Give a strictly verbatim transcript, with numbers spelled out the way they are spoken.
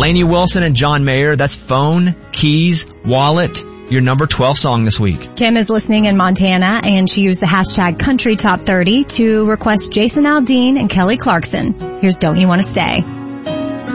Lainey Wilson and John Mayer, that's Phone, Keys, Wallet, your number twelve song this week. Kim is listening in Montana, and she used the hashtag Country Top thirty to request Jason Aldean and Kelly Clarkson. Here's Don't You Want to Stay.